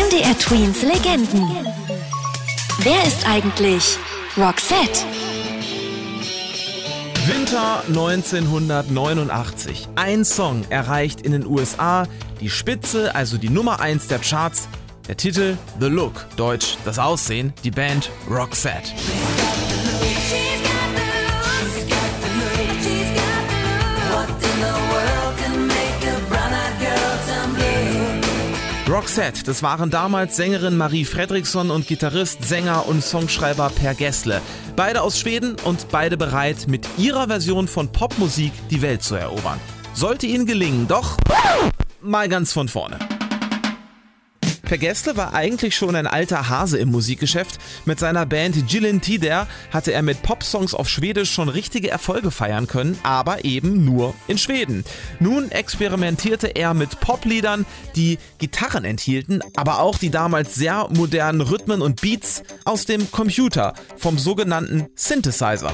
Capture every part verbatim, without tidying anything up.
N D R Tweens Legenden. Wer ist eigentlich Roxette? Winter neunzehnhundertneunundachtzig. Ein Song erreicht in den U S A die Spitze, also die Nummer eins der Charts. Der Titel The Look, deutsch das Aussehen, die Band Roxette. Roxette, das waren damals Sängerin Marie Fredriksson und Gitarrist, Sänger und Songschreiber Per Gessle. Beide aus Schweden und beide bereit, mit ihrer Version von Popmusik die Welt zu erobern. Sollte ihnen gelingen, doch mal ganz von vorne. Per Gessle war eigentlich schon ein alter Hase im Musikgeschäft. Mit seiner Band Gyllene Tider hatte er mit Popsongs auf Schwedisch schon richtige Erfolge feiern können, aber eben nur in Schweden. Nun experimentierte er mit Popliedern, die Gitarren enthielten, aber auch die damals sehr modernen Rhythmen und Beats aus dem Computer, vom sogenannten Synthesizer.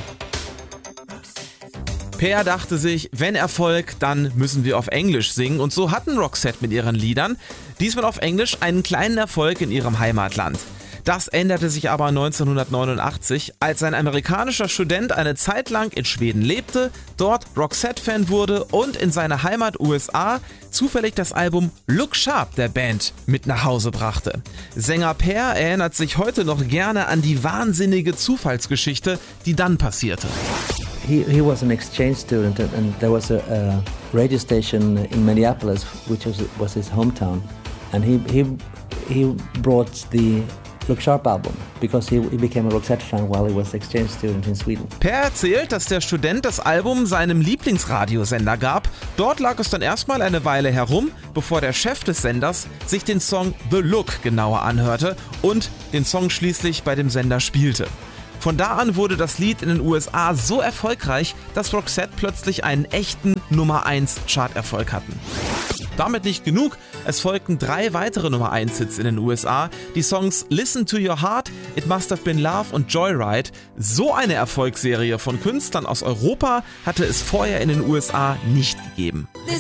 Per dachte sich, wenn Erfolg, dann müssen wir auf Englisch singen, und so hatten Roxette mit ihren Liedern diesmal auf Englisch einen kleinen Erfolg in ihrem Heimatland. Das änderte sich aber neunzehnhundertneunundachtzig, als ein amerikanischer Student eine Zeit lang in Schweden lebte, dort Roxette-Fan wurde und in seine Heimat U S A zufällig das Album Look Sharp der Band mit nach Hause brachte. Sänger Per erinnert sich heute noch gerne an die wahnsinnige Zufallsgeschichte, die dann passierte. He, he was an exchange student, and, and there was a, a radio station in Minneapolis, which was, was his hometown, and he, he, he brought the Look Sharp album because he, he became a Roxette fan while he was an exchange student in Sweden. Per erzählt, dass der Student das Album seinem Lieblingsradiosender gab. Dort lag es dann erstmal eine Weile herum, bevor der Chef des Senders sich den Song The Look genauer anhörte und den Song schließlich bei dem Sender spielte. Von da an wurde das Lied in den U S A so erfolgreich, dass Roxette plötzlich einen echten Nummer eins Charterfolg hatten. Damit nicht genug, es folgten drei weitere Nummer eins Hits in den U S A, die Songs Listen to Your Heart, It Must Have Been Love und Joyride. So eine Erfolgsserie von Künstlern aus Europa hatte es vorher in den U S A nicht gegeben.